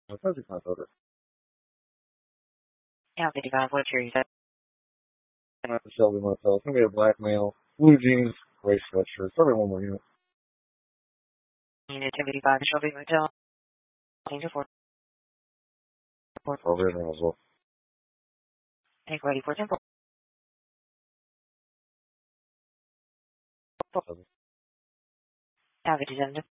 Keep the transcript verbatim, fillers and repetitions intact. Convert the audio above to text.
I thought you found over. Yeah, fifty-five, what's your set? Not the Shelby Motel. It's gonna be a black male, blue jeans, gray sweatshirt. Probably one more unit. Unit ten fifty-five, Shelby Motel. Change of four. Over here as well. Take ready for temple. Yeah, fifty-seven.